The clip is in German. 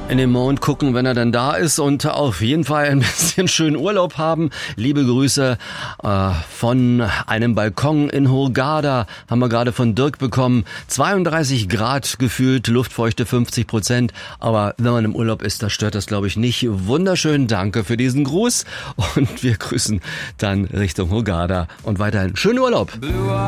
in den Mond gucken, wenn er dann da ist und auf jeden Fall ein bisschen schönen Urlaub haben. Liebe Grüße von einem Balkon in Hurghada, haben wir gerade von Dirk bekommen. 32 Grad gefühlt, Luftfeuchte 50%, aber wenn man im Urlaub ist, da stört das glaube ich nicht. Wunderschön, danke für diesen Gruß und wir grüßen dann Richtung Hurghada und weiterhin schönen Urlaub.